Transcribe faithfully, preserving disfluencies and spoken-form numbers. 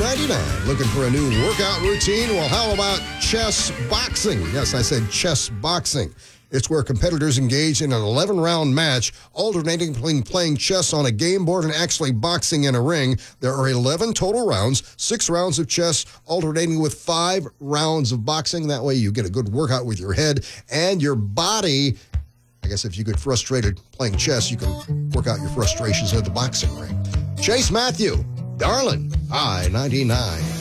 ninety-nine. Looking for a new workout routine? Well, how about chess boxing? Yes, I said chess boxing. It's where competitors engage in an eleven-round match, alternating between playing chess on a game board and actually boxing in a ring. There are eleven total rounds, six rounds of chess, alternating with five rounds of boxing. That way you get a good workout with your head and your body. I guess if you get frustrated playing chess, you can work out your frustrations at the boxing ring. Chase Matthew, Darlin, I ninety-nine.